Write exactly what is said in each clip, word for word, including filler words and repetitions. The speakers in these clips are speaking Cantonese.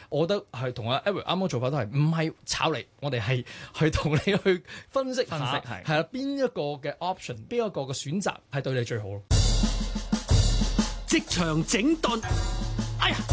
我覺得係同阿 Edward 啱啱做法都係唔係炒你，我哋係去同你去分析下， 分析係係啦，邊一個嘅 option， 邊一個嘅選擇係對你最好咯。 職場整頓，哎呀！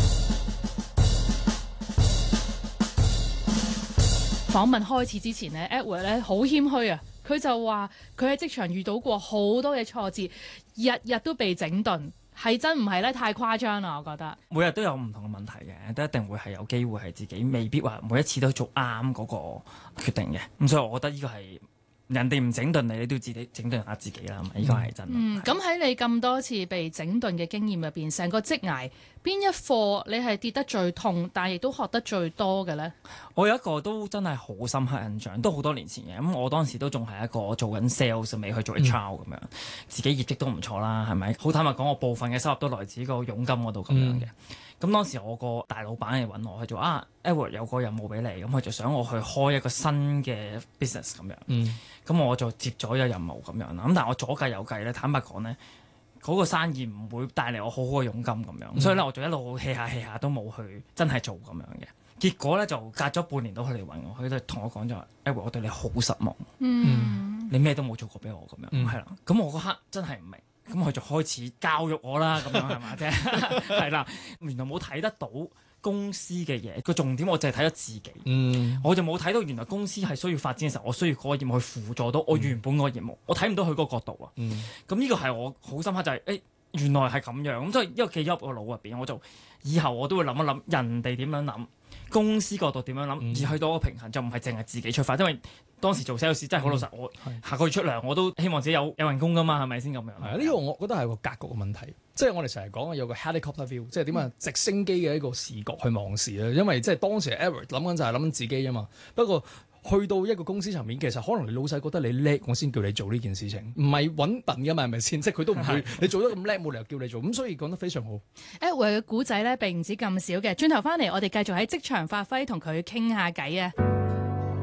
訪問開始之前咧 Edward 咧好謙虛啊，佢就話佢喺職場遇到過好多嘅挫折，日日都被整頓，係真唔係咧？太誇張啦，我覺得。 每日都有唔同嘅問題嘅，都一定會係有機會係自己未必話每一次都做啱嗰個決定嘅。咁所以我覺得呢個係人哋唔整頓你，你都要自己整頓下自己啦。呢個係真。 嗯，咁喺你咁多次被整頓嘅經驗入邊，成個職涯邊一課你係跌得最痛，但係亦都學得最多嘅咧？ 我有一個都真係好深刻印象，都好多年前嘅。咁我當時都仲係一個做緊 sales 未去做 H R 咁樣，嗯、自己業績都唔錯啦，係咪？好坦白講，我部分嘅收入都來自個佣金嗰度咁樣嘅。咁、嗯、當時我個大老闆嚟揾我，佢做啊 Edward 有個任務俾你，咁佢就想我去開一個新嘅 business 咁樣。咁、嗯、我就接咗個任務咁樣啦。咁但係我左計右計咧，坦白講咧，嗰、那個生意唔會帶嚟我好好嘅佣金咁樣，嗯、所以咧我就一路 hea 下 hea 下都冇去真係做咁樣嘅。結果咧就隔咗半年到佢嚟揾我，佢就同我講咗話 Edward 我對你好失望， 嗯、 你咩都冇做過俾我咁樣，係啦、嗯。咁我嗰刻真係唔明，咁佢就開始教育我啦，咁樣係嘛啫，係啦。原來冇睇得到公司嘅嘢，個重點我淨係睇咗自己，嗯、我就冇睇到原來公司係需要發展嘅時候，我需要嗰個業務去輔助到我原本嗰個業務，嗯、我睇唔到佢嗰個角度啊。咁呢、嗯、個係我好深刻就係、是，誒、欸、原來係咁樣，咁所以一個記咗入個腦入邊，我就以後我都會諗一諗人哋點樣諗。公司角度點樣諗，嗯、而去到個平衡就唔係淨係自己出發，因為當時做 sales 真係好老實，嗯、我下個月出糧我都希望自己有有人工噶嘛，係咪先咁樣？ 係啊，呢個我覺得係個格局嘅問題，即係我哋成日講有個 helicopter view，即係點啊直升機嘅一個視覺去望事啊，因為即係當時 Edward 諗緊就係諗緊自己啊嘛，不過。去到一個公司層面，其實可能你老細覺得你叻，我先叫你做呢件事情，唔係揾笨噶嘛，係咪先？即係佢都唔會，你做得咁叻，冇理由叫你做。咁所以講得非常好。 Edward 嘅故仔咧並唔止咁少嘅，轉頭翻嚟我哋繼續喺職場發揮，同佢傾下偈啊！